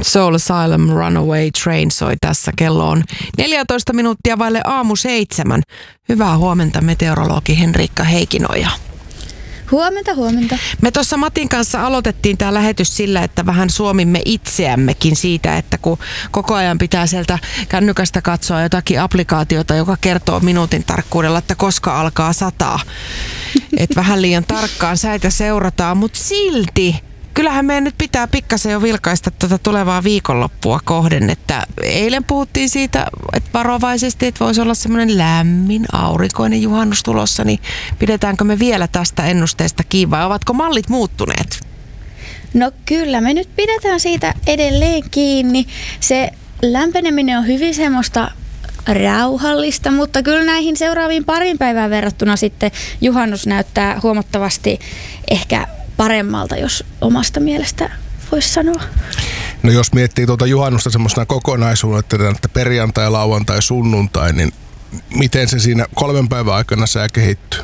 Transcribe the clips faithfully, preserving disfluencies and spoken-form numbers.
Soul Asylum Runaway Train soi tässä. Kello on neljätoista minuuttia vaille aamu seitsemän. Hyvää huomenta meteorologi Henriikka Heikinoja. Huomenta, huomenta. Me tuossa Matin kanssa aloitettiin tämä lähetys sillä, että vähän suomimme itseämmekin siitä, että kun koko ajan pitää sieltä kännykästä katsoa jotakin applikaatiota, joka kertoo minuutin tarkkuudella, että koska alkaa sataa. Että vähän liian tarkkaan säitä seurataan, mutta silti kyllähän meidän nyt pitää pikkasen jo vilkaista tätä tulevaa viikonloppua kohden, että eilen puhuttiin siitä, että varovaisesti, että voisi olla semmoinen lämmin, aurinkoinen juhannus tulossa, niin pidetäänkö me vielä tästä ennusteesta kiinni vai ovatko mallit muuttuneet? No kyllä, me nyt pidetään siitä edelleen kiinni. Se lämpeneminen on hyvin semmoista rauhallista, mutta kyllä näihin seuraaviin parin päivään verrattuna sitten juhannus näyttää huomattavasti ehkä paremmalta, jos omasta mielestä voisi sanoa. No jos miettii tuota juhannusta semmoisena kokonaisuutena, että perjantai, lauantai, sunnuntai, niin miten se siinä kolmen päivän aikana sää kehittyy?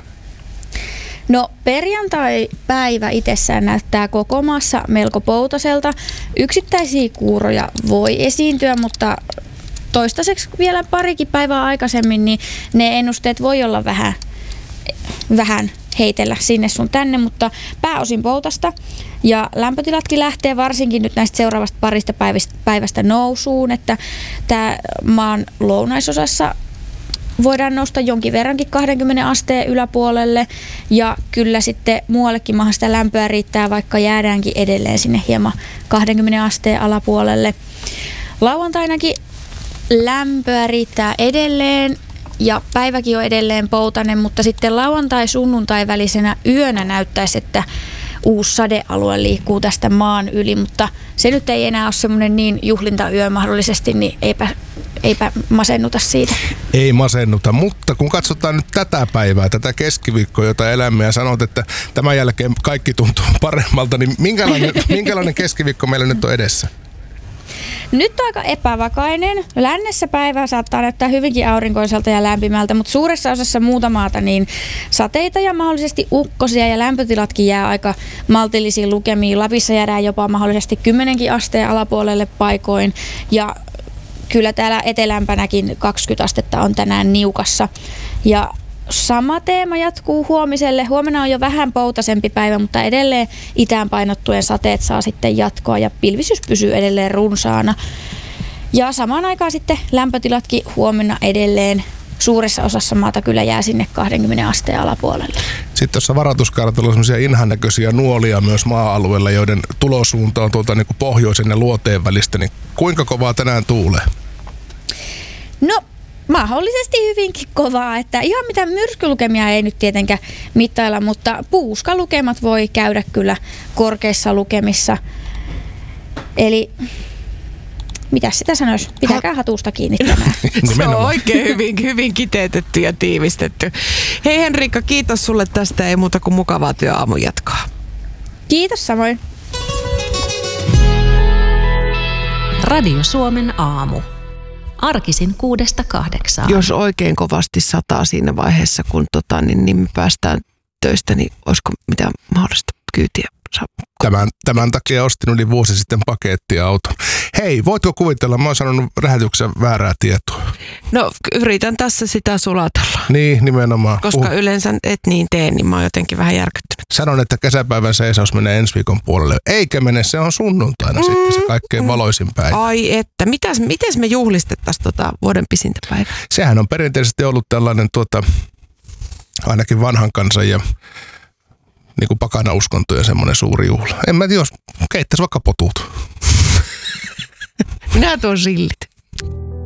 No perjantai-päivä itsessään näyttää koko maassa melko poutaselta. Yksittäisiä kuuroja voi esiintyä, mutta toistaiseksi vielä parikin päivää aikaisemmin, niin ne ennusteet voi olla vähän, vähän heitellä sinne sun tänne, mutta pääosin poutasta. Ja lämpötilatkin lähtee varsinkin nyt näistä seuraavasta parista päivästä, päivästä nousuun, että tämä maan lounaisosassa voidaan nousta jonkin verrankin kaksikymmentä asteen yläpuolelle ja kyllä sitten muuallekin maahan sitä lämpöä riittää, vaikka jäädäänkin edelleen sinne hieman kaksikymmentä asteen alapuolelle. Lauantainakin lämpöä riittää edelleen ja päiväkin on edelleen poutainen, mutta sitten lauantai-sunnuntai välisenä yönä näyttäisi, että uusi sadealue liikkuu tästä maan yli, mutta se nyt ei enää ole semmoinen niin juhlintayö mahdollisesti, niin eipä, eipä masennuta siitä. Ei masennuta, mutta kun katsotaan nyt tätä päivää, tätä keskiviikkoa, jota elämme ja sanot, että tämän jälkeen kaikki tuntuu paremmalta, niin minkälainen, minkälainen keskiviikko meillä nyt on edessä? Nyt on aika epävakainen. Lännessä päivä saattaa näyttää hyvinkin aurinkoiselta ja lämpimältä, mutta suuressa osassa muuta maata niin sateita ja mahdollisesti ukkosia ja lämpötilatkin jää aika maltillisiin lukemiin. Lapissa jäädään jopa mahdollisesti kymmenenkin asteen alapuolelle paikoin ja kyllä täällä etelämpänäkin kaksikymmentä astetta on tänään niukassa. Ja sama teema jatkuu huomiselle. Huomenna on jo vähän poutasempi päivä, mutta edelleen itään painottuen sateet saa sitten jatkoa ja pilvisyys pysyy edelleen runsaana. Ja samaan aikaan sitten lämpötilatkin huomenna edelleen suuressa osassa maata kyllä jää sinne kaksikymmentä asteen alapuolelle. Sitten tuossa varoituskartalla on sellaisia inhannäköisiä nuolia myös maa-alueella, joiden tulosuunta on tuolta niin kuin pohjoisen ja luoteen välistä. Niin kuinka kovaa tänään tuulee? No mahdollisesti hyvinkin kovaa, että ihan mitä myrskylukemia ei nyt tietenkään mittailla, mutta puuskalukemat voi käydä kyllä korkeissa lukemissa. Eli mitä sitä sanoisi? Pitäkää hatusta kiinni tänään. Se on oikein hyvin, hyvin kiteytetty ja tiivistetty. Hei Henriikka, kiitos sulle tästä. Ei muuta kuin mukavaa työaamun jatkoa. Kiitos samoin. Radio Suomen aamu. Arkisin kuudesta kahdeksaan. Jos oikein kovasti sataa siinä vaiheessa, kun tota, niin, niin me päästään töistä, niin olisiko mitään mahdollista kyytiä? Tämän, tämän takia ostin yli vuosi sitten pakettiauton. Hei, voitko kuvitella, mä oon sanonut räjähdyksen väärää tietoa. No yritän tässä sitä sulatella. Niin, nimenomaan. Koska uh. yleensä et niin tee, niin mä oon jotenkin vähän järkyttynyt. Sanon, että kesäpäivän seisaus menee ensi viikon puolelle. Eikä mene, se on sunnuntaina mm. sitten se kaikkein valoisin päivä. Ai että, mitäs, mites me juhlistettaisiin tota vuoden pisintä päivää? Sehän on perinteisesti ollut tällainen tuota, ainakin vanhan kansan ja niin kuin pakana uskontojen semmoinen suuri juhla. En mä tiedä, jos keittäisi vaikka potut. Minä tuon sillit.